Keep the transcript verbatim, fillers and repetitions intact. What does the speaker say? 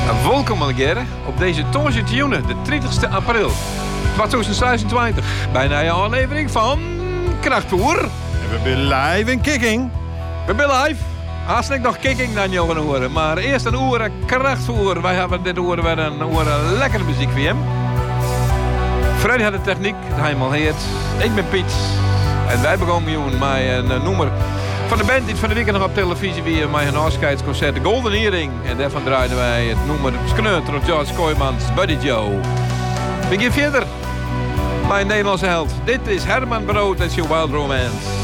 Welkom alweer op deze twintigste juni, de dertigste april tweeduizend zesentwintig. Bijna een aflevering van Krachtvoer. En we zijn live in Kicking. We zijn live. Hartstikke nog Kicking dan jou gaan horen. Maar eerst een uur Krachtvoer. Wij hebben dit uur weer een uur lekkere muziek voor hem. Freddy had de techniek, dat hij al heet. Ik ben Piet. En wij begonnen jongen met een nummer van de band die van de weekend nog op televisie weer met een afscheidsconcert, de Golden Earring. En daarvan draaiden wij het nummer Skneut door George Kooijmans, Buddy Joe. We gaan verder bij een Nederlandse held. Dit is Herman Brood en zijn Wild Romance.